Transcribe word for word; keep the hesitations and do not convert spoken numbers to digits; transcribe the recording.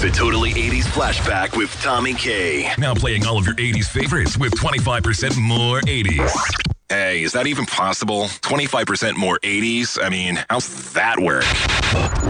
The Totally eighties Flashback with Tommy K. Now playing all of your eighties favorites with twenty-five percent more eighties. Hey, is that even possible? twenty-five percent more eighties? I mean, how's that work?